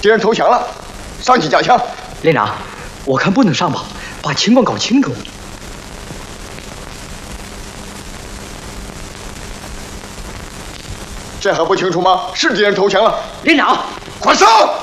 敌人投降了，上去架枪。 连长，我看不能上吧，把情况搞清楚。 这还不清楚吗？是敌人投降了。 连长， 快上！